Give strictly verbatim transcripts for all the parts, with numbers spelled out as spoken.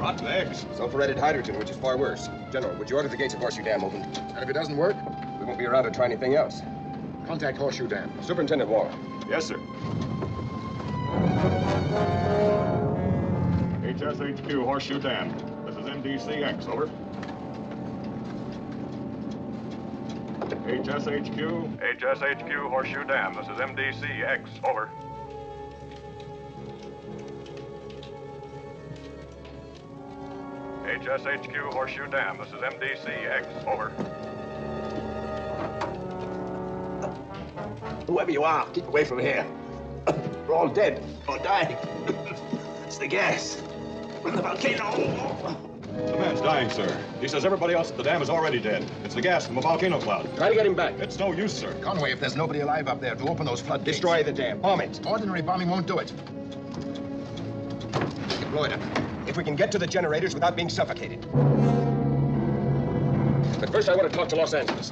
Hot legs. Sulfuretted hydrogen, which is far worse. General, would you order the gates of Horseshoe Dam opened? And if it doesn't work, We won't be around to try anything else. contact Horseshoe Dam. Superintendent Waller. Yes, sir. H S H Q, Horseshoe Dam. This is M D C X, over. H S H Q. H S H Q, Horseshoe Dam. This is M D C X, over. H S H Q, Horseshoe Dam. This is M D C X, over. Whoever you are, keep away from here. We're all dead or dying. It's the gas from the volcano. The man's dying, sir. He says everybody else at the dam is already dead. It's the gas from a volcano cloud. Try to get him back. It's no use, sir. Conway, if there's nobody alive up there to open those floodgates. Destroy the dam. Bomb it. Ordinary bombing won't do it. Blow it up. If we can get to the generators without being suffocated. But first I want to talk to Los Angeles.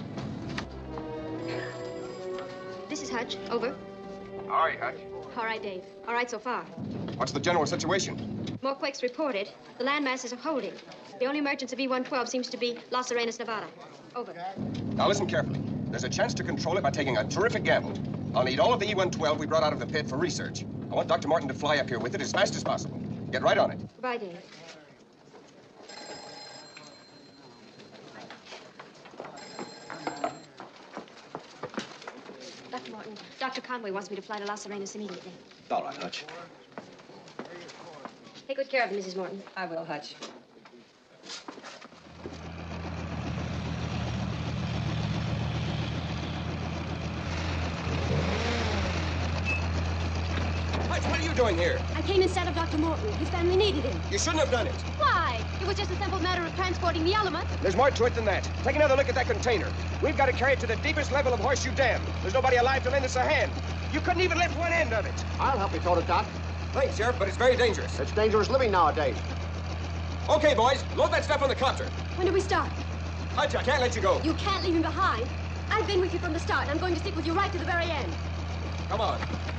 This is Hutch. Over. How are you, Hutch? All right, Dave. All right so far. What's the general situation? More quakes reported. The land masses are holding. The only emergence of E one twelve seems to be Las Arenas, Nevada. Over. Now listen carefully. There's a chance to control it by taking a terrific gamble. I'll need all of the E one twelve we brought out of the pit for research. I want Doctor Martin to fly up here with it as fast as possible. Get right on it. Goodbye, Dave. Doctor Martin, Doctor Conway wants me to fly to Las Arenas immediately. All right, Hutch. Take good care of him, Missus Morton. I will, Hutch. Hutch, what are you doing here? I came instead of Doctor Morton. His family needed him. You shouldn't have done it. Why? It was just a simple matter of transporting the element. There's more to it than that. Take another look at that container. We've got to carry it to the deepest level of Horseshoe Dam. There's nobody alive to lend us a hand. You couldn't even lift one end of it. I'll help you tote it, Doc. Thanks, Sheriff, but it's very dangerous. It's dangerous living nowadays. Okay, boys, load that stuff on the copter. When do we start? Hutch, I can't let you go. You can't leave him behind. I've been with you from the start, and I'm going to stick with you right to the very end. Come on.